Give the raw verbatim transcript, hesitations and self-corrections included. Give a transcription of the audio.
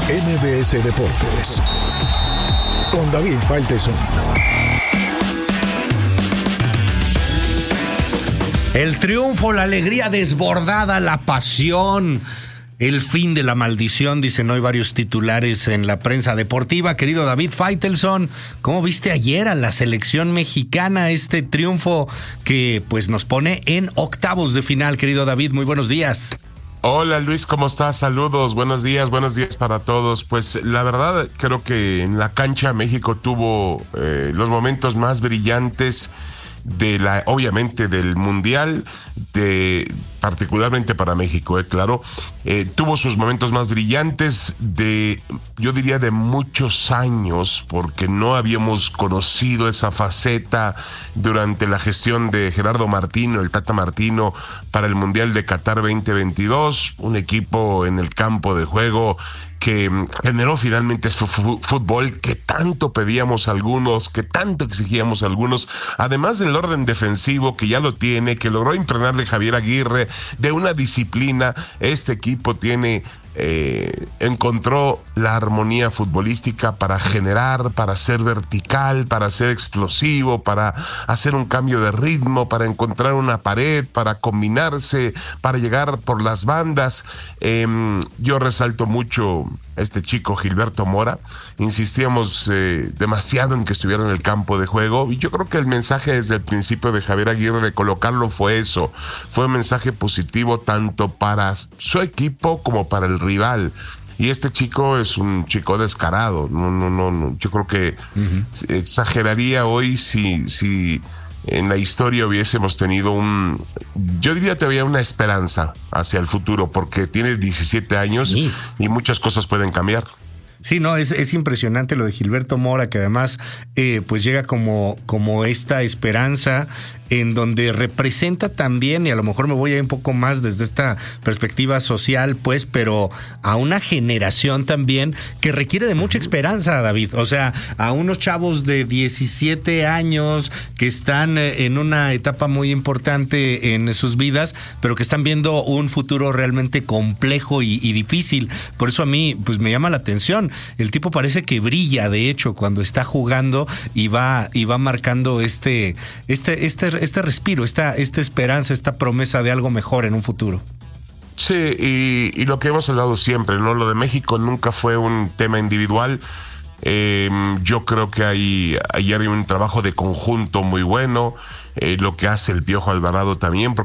M B S Deportes con David Faitelson. El triunfo, la alegría desbordada, la pasión, el fin de la maldición, dicen hoy varios titulares en la prensa deportiva. Querido David Faitelson, ¿cómo viste ayer a la selección mexicana este triunfo que pues nos pone en octavos de final? Querido David, muy buenos días. Hola Luis, ¿cómo estás? Saludos, buenos días, buenos días para todos. Pues la verdad creo que en la cancha México tuvo eh, los momentos más brillantes de la, obviamente del Mundial, de particularmente para México, eh, claro, eh, tuvo sus momentos más brillantes de, yo diría, de muchos años, porque no habíamos conocido esa faceta durante la gestión de Gerardo Martino, el Tata Martino, para el Mundial de Qatar veinte veintidós, un equipo en el campo de juego que generó finalmente su fútbol que tanto pedíamos algunos, que tanto exigíamos algunos, además del orden defensivo que ya lo tiene, que logró impregnarle Javier Aguirre, de una disciplina. Este equipo tiene Eh, encontró la armonía futbolística para generar, para ser vertical, para ser explosivo, para hacer un cambio de ritmo, para encontrar una pared, para combinarse, para llegar por las bandas. Eh, yo resalto mucho a este chico Gilberto Mora. Insistíamos eh, demasiado en que estuviera en el campo de juego, y yo creo que el mensaje desde el principio de Javier Aguirre de colocarlo fue eso, fue un mensaje positivo tanto para su equipo como para el rival. Y este chico es un chico descarado. No, no, no, no. Yo creo que uh-huh. exageraría hoy si, si en la historia hubiésemos tenido un, yo diría todavía una esperanza hacia el futuro, porque tiene diecisiete años, sí, y muchas cosas pueden cambiar. Sí, no, es, es impresionante lo de Gilberto Mora, que además eh, pues llega como, como esta esperanza en donde representa también, y a lo mejor me voy a ir un poco más desde esta perspectiva social, pues, pero a una generación también que requiere de mucha esperanza, David. O sea, a unos chavos de diecisiete años que están en una etapa muy importante en sus vidas, pero que están viendo un futuro realmente complejo y, y difícil. Por eso a mí, pues, me llama la atención. El tipo parece que brilla, de hecho, cuando está jugando y va, y va marcando este, este, este este respiro, esta, esta esperanza, esta promesa de algo mejor en un futuro. Sí, y, y lo que hemos hablado siempre, ¿no? Lo de México nunca fue un tema individual. Eh, yo creo que hay, ayer hay un trabajo de conjunto muy bueno. Eh, lo que hace el Piojo Alvarado también, porque